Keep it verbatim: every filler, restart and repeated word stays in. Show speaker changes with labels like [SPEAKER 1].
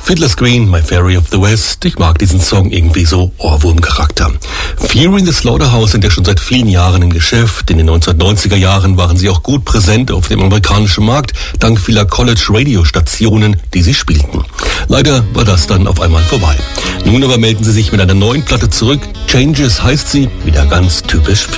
[SPEAKER 1] Fiddler's Green, My Fairy of the West. Ich mag diesen Song irgendwie so Ohrwurmcharakter. Fury in the Slaughterhouse sind ja schon seit vielen Jahren im Geschäft. In den neunzehnhundertneunziger Jahren waren sie auch gut präsent auf dem amerikanischen Markt, dank vieler College-Radio-Stationen, die sie spielten. Leider war das dann auf einmal vorbei. Nun aber melden sie sich mit einer neuen Platte zurück. Changes heißt sie, wieder ganz typisch Fury.